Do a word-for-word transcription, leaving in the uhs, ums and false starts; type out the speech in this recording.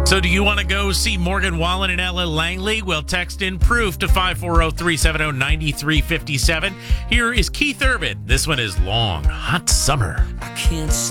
So do you want to go see Morgan Wallen and Ella Langley? Well, text in proof to five four zero, three seven zero, nine three five seven. Here is Keith Urban. This one is Long Hot Summer. I can't